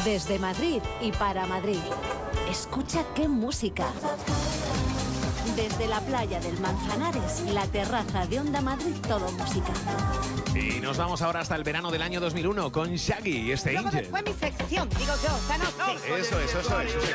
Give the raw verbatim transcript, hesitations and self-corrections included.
Desde Madrid y para Madrid. Escucha qué música. Desde la playa del Manzanares, la terraza de Onda Madrid, todo música. Y nos vamos ahora hasta el verano del año dos mil uno con Shaggy y este Luego Angel. fue mi sección, digo yo, esta noche. Eso es, eso es, eso es.